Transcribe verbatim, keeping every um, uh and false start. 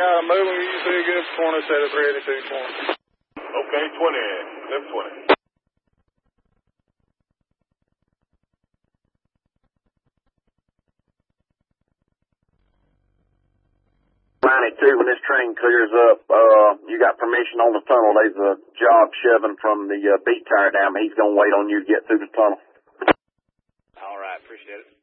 got them moving. You see a good twenty set of ready, two twenty. Okay, twenty. Lift twenty. ninety-two, when this train clears up, uh, you got permission on the tunnel. There's a job shoving from the uh, beat tire down. He's going to wait on you to get through the tunnel. All right, appreciate it.